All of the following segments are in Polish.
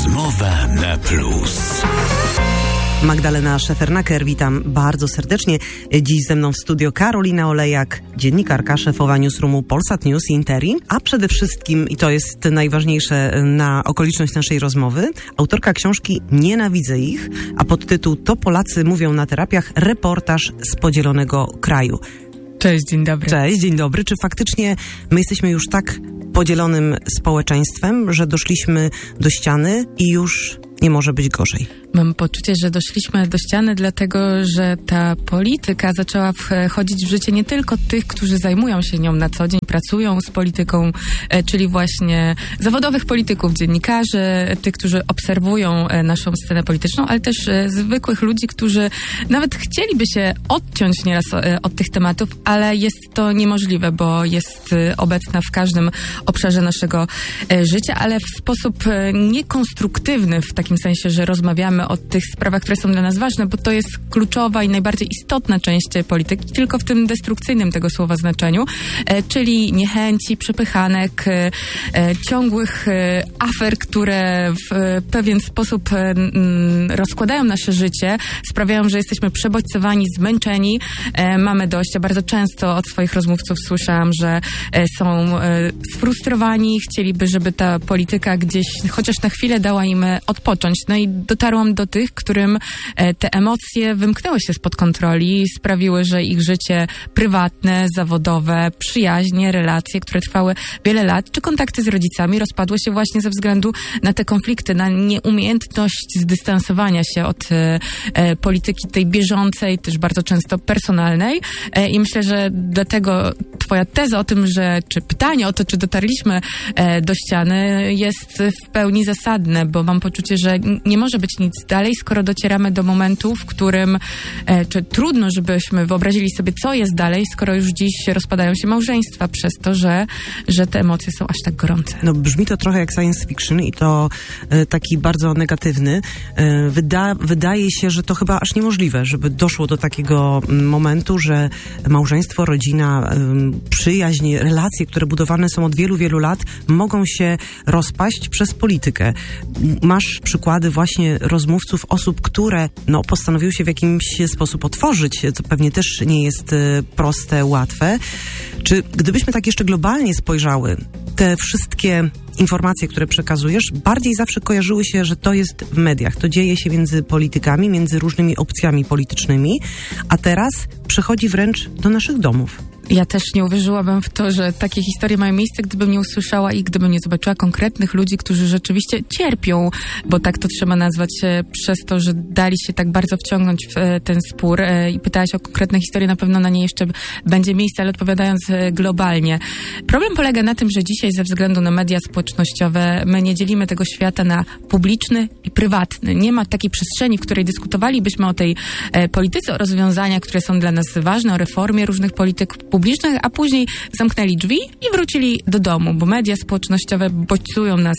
Rozmowa na plus. Magdalena Szefernaker, witam bardzo serdecznie. Dziś ze mną w studio Karolina Olejak, dziennikarka, szefowa newsroomu Polsat News Interi, a przede wszystkim, i to jest najważniejsze na okoliczność naszej rozmowy, autorka książki Nienawidzę ich, a podtytuł To Polacy mówią na terapiach, reportaż z podzielonego kraju. Cześć, dzień dobry. Cześć, dzień dobry. Czy faktycznie my jesteśmy już tak podzielonym społeczeństwem, że doszliśmy do ściany i już nie może być gorzej? Mam poczucie, że doszliśmy do ściany, dlatego że ta polityka zaczęła wchodzić w życie nie tylko tych, którzy zajmują się nią na co dzień, pracują z polityką, czyli właśnie zawodowych polityków, dziennikarzy, tych, którzy obserwują naszą scenę polityczną, ale też zwykłych ludzi, którzy nawet chcieliby się odciąć nieraz od tych tematów, ale jest to niemożliwe, bo jest obecna w każdym obszarze naszego życia, ale w sposób niekonstruktywny, w takim sensie, że rozmawiamy o tych sprawach, które są dla nas ważne, bo to jest kluczowa i najbardziej istotna część polityki, tylko w tym destrukcyjnym tego słowa znaczeniu, czyli niechęci, przepychanek, ciągłych afer, które w pewien sposób rozkładają nasze życie, sprawiają, że jesteśmy przebodźcowani, zmęczeni, mamy dość. Ja bardzo często od swoich rozmówców słyszałam, że są sfrustrowani, chcieliby, żeby ta polityka gdzieś chociaż na chwilę dała im odpocząć. No i dotarłam do tych, którym te emocje wymknęły się spod kontroli, sprawiły, że ich życie prywatne, zawodowe, przyjaźnie, relacje, które trwały wiele lat, czy kontakty z rodzicami rozpadły się właśnie ze względu na te konflikty, na nieumiejętność zdystansowania się od polityki tej bieżącej, też bardzo często personalnej. I myślę, że dlatego twoja teza o tym, czy pytanie o to, czy dotarliśmy do ściany, jest w pełni zasadne, bo mam poczucie, że nie może być nic dalej, skoro docieramy do momentu, w którym czy trudno, żebyśmy wyobrazili sobie, co jest dalej, skoro już dziś rozpadają się małżeństwa przez to, że te emocje są aż tak gorące. No brzmi to trochę jak science fiction i to taki bardzo negatywny. Wydaje się, że to chyba aż niemożliwe, żeby doszło do takiego momentu, że małżeństwo, rodzina, przyjaźń, relacje, które budowane są od wielu, wielu lat, mogą się rozpaść przez politykę. Masz przykłady właśnie rozmówców, osób, które postanowiły się w jakimś sposób otworzyć, co pewnie też nie jest proste, łatwe. Czy gdybyśmy tak jeszcze globalnie spojrzały, te wszystkie informacje, które przekazujesz, bardziej zawsze kojarzyły się, że to jest w mediach. To dzieje się między politykami, między różnymi opcjami politycznymi, a teraz przechodzi wręcz do naszych domów. Ja też nie uwierzyłabym w to, że takie historie mają miejsce, gdybym nie usłyszała i gdybym nie zobaczyła konkretnych ludzi, którzy rzeczywiście cierpią, bo tak to trzeba nazwać, przez to, że dali się tak bardzo wciągnąć w ten spór. I pytałaś o konkretne historie, na pewno na nie jeszcze będzie miejsce, ale odpowiadając globalnie. Problem polega na tym, że dzisiaj ze względu na media społecznościowe my nie dzielimy tego świata na publiczny i prywatny. Nie ma takiej przestrzeni, w której dyskutowalibyśmy o tej polityce, o rozwiązaniach, które są dla nas ważne, o reformie różnych polityk publicznych, a później zamknęli drzwi i wrócili do domu, bo media społecznościowe bodźcują nas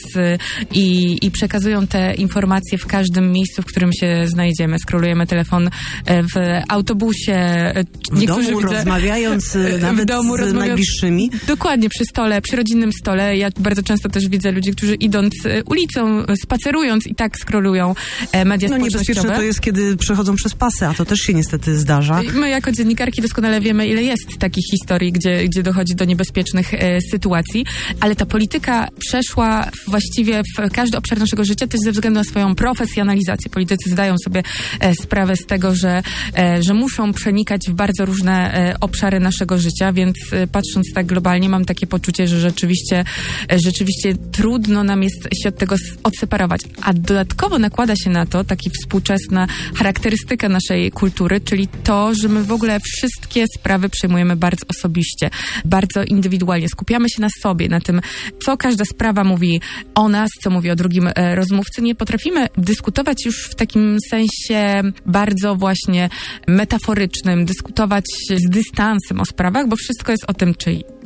i przekazują te informacje w każdym miejscu, w którym się znajdziemy. Skrolujemy telefon w autobusie. W domu rozmawiając nawet w domu z najbliższymi. Dokładnie, przy rodzinnym stole. Ja bardzo często też widzę ludzi, którzy idąc ulicą, spacerując i tak scrollują media społecznościowe. Niebezpieczne to jest, kiedy przechodzą przez pasy, a to też się niestety zdarza. My jako dziennikarki doskonale wiemy, ile jest takich historii, gdzie dochodzi do niebezpiecznych sytuacji, ale ta polityka przeszła właściwie w każdy obszar naszego życia, też ze względu na swoją profesjonalizację. Politycy zdają sobie sprawę z tego, że muszą przenikać w bardzo różne obszary naszego życia, więc patrząc tak globalnie, mam takie poczucie, że rzeczywiście trudno nam jest się od tego odseparować. A dodatkowo nakłada się na to taki współczesna charakterystyka naszej kultury, czyli to, że my w ogóle wszystkie sprawy przejmujemy bardzo osobiście, bardzo indywidualnie. Skupiamy się na sobie, na tym, co każda sprawa mówi o nas, co mówi o drugim rozmówcy. Nie potrafimy dyskutować już w takim sensie bardzo właśnie metaforycznym, dyskutować z dystansem o sprawach, bo wszystko jest o tym, czy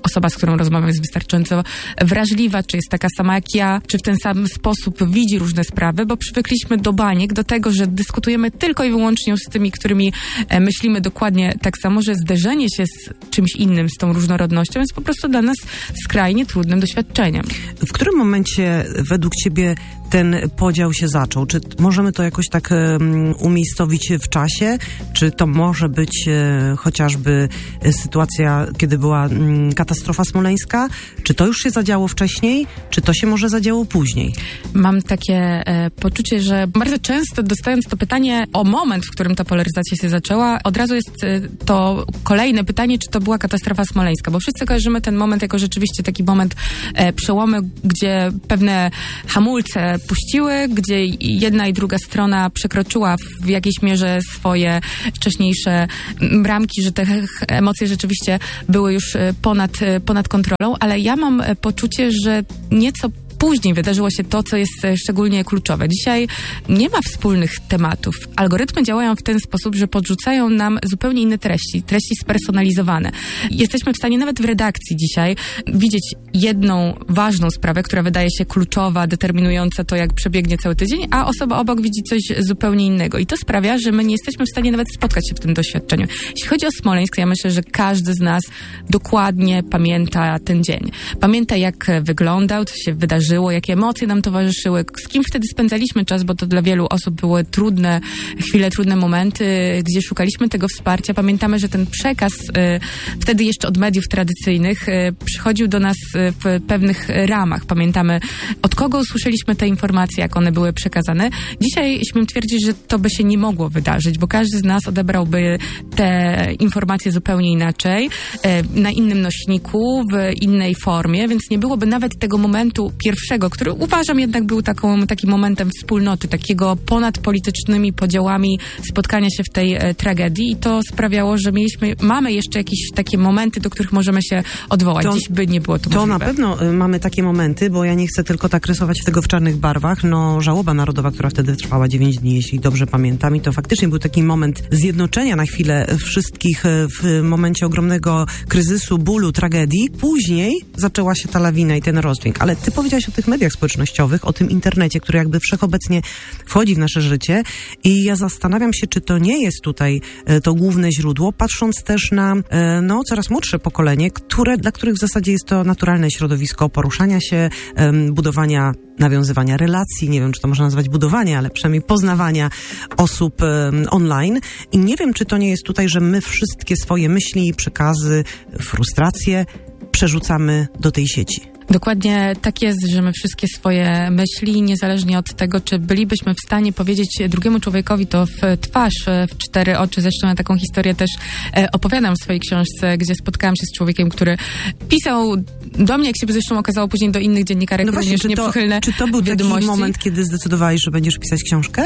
osoba, z którą rozmawiam, jest wystarczająco wrażliwa, czy jest taka sama jak ja, czy w ten sam sposób widzi różne sprawy, bo przywykliśmy do baniek, do tego, że dyskutujemy tylko i wyłącznie z tymi, którymi myślimy dokładnie tak samo, że zderzenie się z czymś innym, z tą różnorodnością jest po prostu dla nas skrajnie trudnym doświadczeniem. W którym momencie według ciebie ten podział się zaczął? Czy możemy to jakoś tak umiejscowić w czasie? Czy to może być chociażby sytuacja, kiedy była katastrofa smoleńska? Czy to już się zadziało wcześniej? Czy to się może zadziało później? Mam takie poczucie, że bardzo często dostając to pytanie o moment, w którym ta polaryzacja się zaczęła, od razu jest to kolejne pytanie, czy to była katastrofa smoleńska, bo wszyscy kojarzymy ten moment jako rzeczywiście taki moment przełomy, gdzie pewne hamulce puściły, gdzie jedna i druga strona przekroczyła w jakiejś mierze swoje wcześniejsze ramki, że te emocje rzeczywiście były już ponad kontrolą, ale ja mam poczucie, że nieco później wydarzyło się to, co jest szczególnie kluczowe. Dzisiaj nie ma wspólnych tematów. Algorytmy działają w ten sposób, że podrzucają nam zupełnie inne treści spersonalizowane. Jesteśmy w stanie nawet w redakcji dzisiaj widzieć jedną ważną sprawę, która wydaje się kluczowa, determinująca to, jak przebiegnie cały tydzień, a osoba obok widzi coś zupełnie innego. I to sprawia, że my nie jesteśmy w stanie nawet spotkać się w tym doświadczeniu. Jeśli chodzi o Smoleńsk, ja myślę, że każdy z nas dokładnie pamięta ten dzień. Pamięta, jak wyglądał, co się wydarzyło, jakie emocje nam towarzyszyły, z kim wtedy spędzaliśmy czas, bo to dla wielu osób były trudne chwile, trudne momenty, gdzie szukaliśmy tego wsparcia. Pamiętamy, że ten przekaz wtedy jeszcze od mediów tradycyjnych przychodził do nas w pewnych ramach. Pamiętamy, od kogo usłyszeliśmy te informacje, jak one były przekazane. Dzisiaj śmiem twierdzić, że to by się nie mogło wydarzyć, bo każdy z nas odebrałby te informacje zupełnie inaczej, na innym nośniku, w innej formie, więc nie byłoby nawet tego momentu pierwszego, który uważam jednak był takim momentem wspólnoty, takiego ponad politycznymi podziałami spotkania się w tej tragedii i to sprawiało, że mamy jeszcze jakieś takie momenty, do których możemy się odwołać. Dziś by nie było to możliwe. To na pewno mamy takie momenty, bo ja nie chcę tylko tak rysować tego w czarnych barwach. No, żałoba narodowa, która wtedy trwała 9 dni, jeśli dobrze pamiętam, i to faktycznie był taki moment zjednoczenia na chwilę wszystkich w momencie ogromnego kryzysu, bólu, tragedii. Później zaczęła się ta lawina i ten rozdźwięk. Ale ty powiedziałaś o tych mediach społecznościowych, o tym internecie, który jakby wszechobecnie wchodzi w nasze życie i ja zastanawiam się, czy to nie jest tutaj to główne źródło, patrząc też na coraz młodsze pokolenie, dla których w zasadzie jest to naturalne środowisko poruszania się, budowania, nawiązywania relacji, nie wiem, czy to można nazwać budowanie, ale przynajmniej poznawania osób online i nie wiem, czy to nie jest tutaj, że my wszystkie swoje myśli, przekazy, frustracje przerzucamy do tej sieci. Dokładnie tak jest, że my wszystkie swoje myśli, niezależnie od tego, czy bylibyśmy w stanie powiedzieć drugiemu człowiekowi to w twarz, w 4 oczy. Zresztą ja taką historię też opowiadam w swojej książce, gdzie spotkałam się z człowiekiem, który pisał do mnie, jak się zresztą okazało później do innych dziennikarek, no właśnie, czy to był wiadomości. Taki moment, kiedy zdecydowałeś, że będziesz pisać książkę?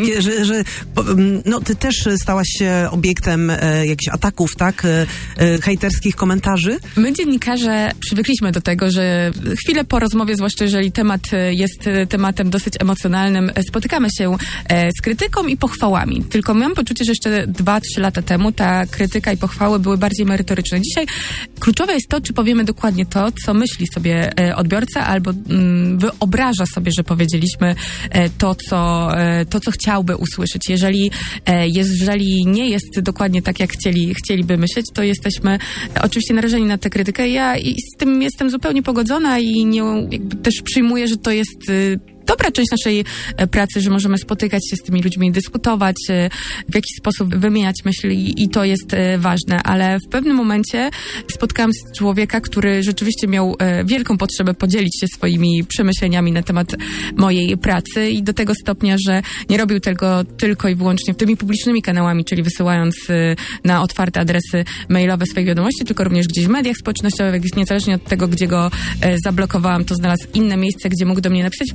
Ty też stałaś się obiektem jakichś ataków, tak? Hejterskich komentarzy? My dziennikarze przywykliśmy do tego, że chwilę po rozmowie, zwłaszcza jeżeli temat jest tematem dosyć emocjonalnym, spotykamy się z krytyką i pochwałami. Tylko mam poczucie, że jeszcze 2-3 lata temu ta krytyka i pochwały były bardziej merytoryczne. Dzisiaj kluczowe jest to, czy powiemy dokładnie to, co myśli sobie odbiorca, albo wyobraża sobie, że powiedzieliśmy to, co chciałby usłyszeć. Jeżeli nie jest dokładnie tak, jak chcieliby myśleć, to jesteśmy oczywiście narażeni na tę krytykę. Ja z tym jestem zupełnie pogodzona i też przyjmuję, że to jest dobra część naszej pracy, że możemy spotykać się z tymi ludźmi, dyskutować, w jakiś sposób wymieniać myśli i to jest ważne, ale w pewnym momencie spotkałam z człowieka, który rzeczywiście miał wielką potrzebę podzielić się swoimi przemyśleniami na temat mojej pracy i do tego stopnia, że nie robił tego tylko i wyłącznie tymi publicznymi kanałami, czyli wysyłając na otwarte adresy mailowe swoich wiadomości, tylko również gdzieś w mediach społecznościowych, niezależnie od tego, gdzie go zablokowałam, to znalazł inne miejsce, gdzie mógł do mnie napisać w bardzo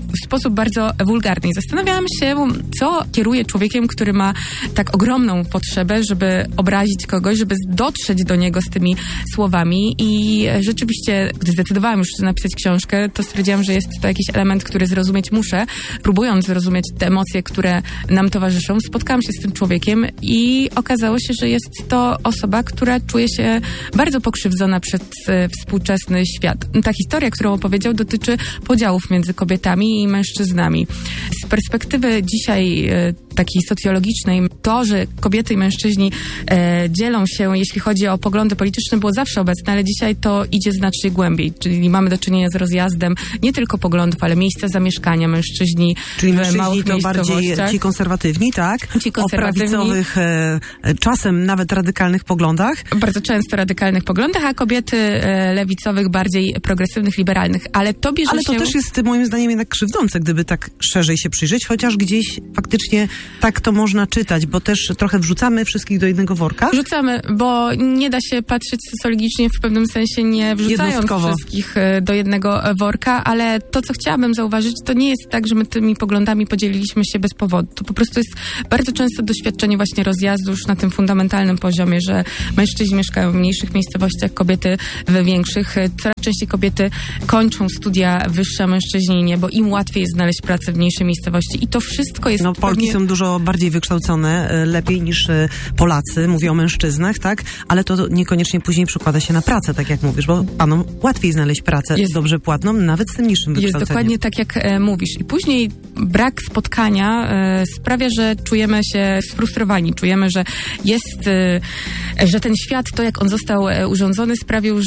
w sposób bardzo wulgarny. I zastanawiałam się, co kieruje człowiekiem, który ma tak ogromną potrzebę, żeby obrazić kogoś, żeby dotrzeć do niego z tymi słowami. I rzeczywiście, gdy zdecydowałam już napisać książkę, to stwierdziłam, że jest to jakiś element, który zrozumieć muszę. Próbując zrozumieć te emocje, które nam towarzyszą, spotkałam się z tym człowiekiem i okazało się, że jest to osoba, która czuje się bardzo pokrzywdzona przez współczesny świat. Ta historia, którą opowiedział, dotyczy podziałów między kobietami i mężczyznami. Z perspektywy dzisiaj takiej socjologicznej, to, że kobiety i mężczyźni dzielą się, jeśli chodzi o poglądy polityczne, było zawsze obecne, ale dzisiaj to idzie znacznie głębiej. Czyli mamy do czynienia z rozjazdem nie tylko poglądów, ale miejsca zamieszkania mężczyźni. Czyli w mężczyźni małych to bardziej ci konserwatywni, tak? Ci konserwatywni. O prawicowych, czasem nawet radykalnych poglądach. Bardzo często radykalnych poglądach, a kobiety lewicowych, bardziej progresywnych, liberalnych. Ale to bierze Ale to się... też jest moim zdaniem jednak krzywdzące, gdyby tak szerzej się przyjrzeć, chociaż gdzieś faktycznie tak to można czytać, bo też trochę wrzucamy wszystkich do jednego worka. Wrzucamy, bo nie da się patrzeć socjologicznie, w pewnym sensie nie wrzucając wszystkich do jednego worka, ale to, co chciałabym zauważyć, to nie jest tak, że my tymi poglądami podzieliliśmy się bez powodu. To po prostu jest bardzo często doświadczenie właśnie rozjazdu już na tym fundamentalnym poziomie, że mężczyźni mieszkają w mniejszych miejscowościach, kobiety w większych. Coraz częściej kobiety kończą studia wyższe, a mężczyźni nie, bo im łatwiej jest znaleźć pracę w mniejszej miejscowości. I to wszystko jest... No, Polki są dużo bardziej wykształcone, lepiej niż Polacy, mówię o mężczyznach, tak? Ale to niekoniecznie później przekłada się na pracę, tak jak mówisz, bo panom łatwiej znaleźć pracę dobrze płatną, nawet z tym niższym wykształceniem. Jest dokładnie tak, jak mówisz. I później brak spotkania sprawia, że czujemy się sfrustrowani, czujemy, że jest, że ten świat, to jak on został urządzony, sprawił,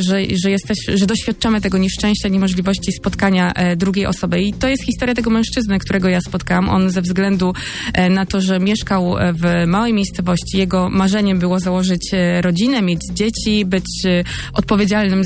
że doświadczamy tego nieszczęścia, niemożliwości spotkania drugiej osoby. I to jest historia tego mężczyzny, którego ja spotkałam. On ze względu na to, że mieszkał w małej miejscowości, jego marzeniem było założyć rodzinę, mieć dzieci, być odpowiedzialnym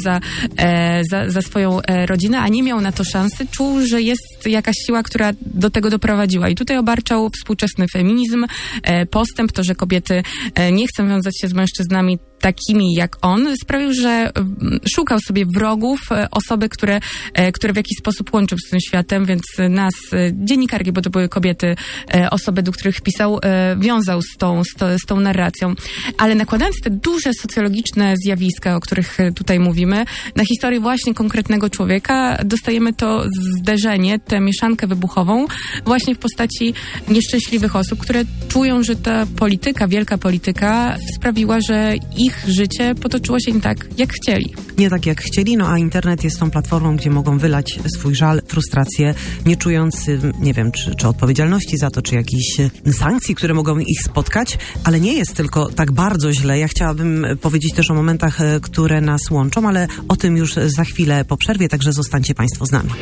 za swoją rodzinę, a nie miał na to szansy. Czuł, że jest jakaś siła, która do tego doprowadziła. I tutaj obarczał współczesny feminizm, postęp, to, że kobiety nie chcą wiązać się z mężczyznami takimi jak on, sprawił, że szukał sobie wrogów, osoby, które w jakiś sposób łączył z tym światem, więc nas, dziennikarki, bo to były kobiety, osoby, do których pisał, wiązał z tą narracją. Ale nakładając te duże socjologiczne zjawiska, o których tutaj mówimy, na historię właśnie konkretnego człowieka, dostajemy to zderzenie, tę mieszankę wybuchową właśnie w postaci nieszczęśliwych osób, które czują, że ta polityka, wielka polityka sprawiła, że ich życie potoczyło się nie tak, jak chcieli. Nie tak, jak chcieli, no a internet jest tą platformą, gdzie mogą wylać swój żal, frustrację, nie czując, nie wiem, czy odpowiedzialności za to, czy jakichś sankcji, które mogą ich spotkać, ale nie jest tylko tak bardzo źle. Ja chciałabym powiedzieć też o momentach, które nas łączą, ale o tym już za chwilę po przerwie, także zostańcie Państwo z nami.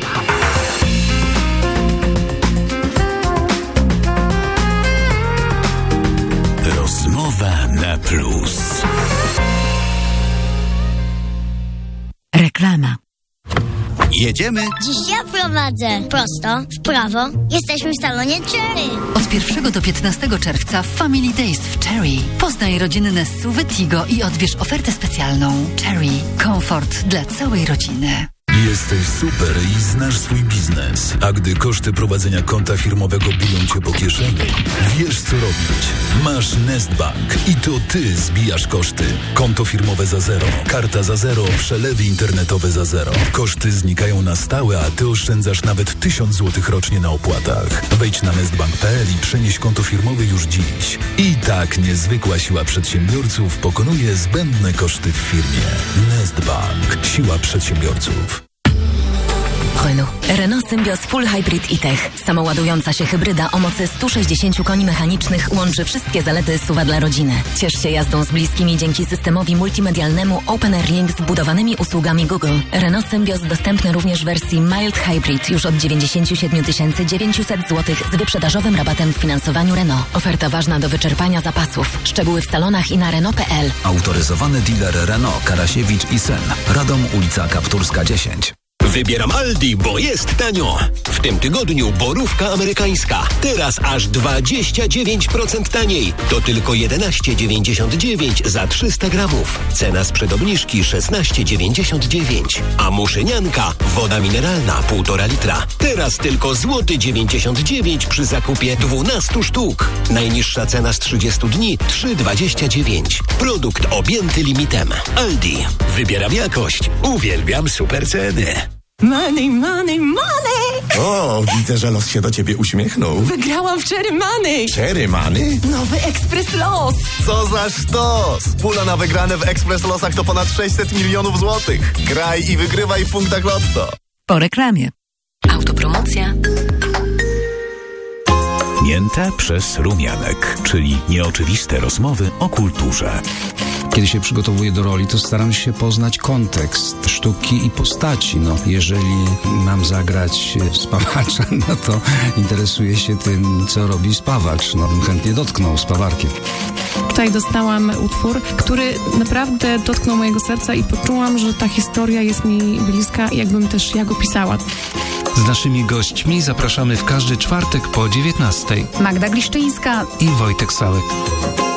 Rozmowa na plus. Reklama. Jedziemy? Dziś ja prowadzę. Prosto, w prawo. Jesteśmy w salonie Cherry. Od 1 do 15 czerwca Family Days w Cherry. Poznaj rodzinne SUV Tigo i odbierz ofertę specjalną. Cherry. Komfort dla całej rodziny. Jesteś super i znasz swój biznes. A gdy koszty prowadzenia konta firmowego biją cię po kieszeni, wiesz co robić. Masz Nestbank i to ty zbijasz koszty. Konto firmowe za zero, karta za zero, przelewy internetowe za zero. Koszty znikają na stałe, a ty oszczędzasz nawet 1000 zł rocznie na opłatach. Wejdź na nestbank.pl i przenieś konto firmowe już dziś. I tak niezwykła siła przedsiębiorców pokonuje zbędne koszty w firmie. Nestbank. Siła przedsiębiorców. Renault Symbioz Full Hybrid e-Tech. Samoładująca się hybryda o mocy 160 koni mechanicznych łączy wszystkie zalety SUV-a dla rodziny. Ciesz się jazdą z bliskimi dzięki systemowi multimedialnemu Open Link z wbudowanymi usługami Google. Renault Symbioz dostępny również w wersji Mild Hybrid już od 97 900 zł z wyprzedażowym rabatem w finansowaniu Renault. Oferta ważna do wyczerpania zapasów. Szczegóły w salonach i na Renault.pl. Autoryzowany dealer Renault Karasiewicz i Sen. Radom, ulica Kapturska 10. Wybieram Aldi, bo jest tanio. W W tym tygodniu borówka amerykańska. Teraz aż 29% taniej. To tylko 11,99 za 300 gramów. Cena sprzed obniżki 16,99. A muszynianka, woda mineralna 1,5 litra. Teraz tylko złoty 99 przy zakupie 12 sztuk. Najniższa cena z 30 dni 3,29. Produkt objęty limitem. Aldi. Wybieram jakość. Uwielbiam super ceny. Money, money, money! O, widzę, że los się do ciebie uśmiechnął. Wygrałam w Cherry Money! Cherry Money? Nowy Ekspres Los! Co za sztos! Pula na wygrane w Ekspres Losach to ponad 600 milionów złotych. Graj i wygrywaj w punktach Lotto. Po reklamie. Autopromocja. Mięte przez rumianek, czyli nieoczywiste rozmowy o kulturze. Kiedy się przygotowuję do roli, to staram się poznać kontekst sztuki i postaci. Jeżeli mam zagrać spawacza, to interesuję się tym, co robi spawacz. Chętnie dotknął spawarkiem. Tutaj dostałam utwór, który naprawdę dotknął mojego serca i poczułam, że ta historia jest mi bliska, jakbym też ja go pisała. Z naszymi gośćmi zapraszamy w każdy czwartek po 19:00. Magda Gliszczyńska i Wojtek Sałek.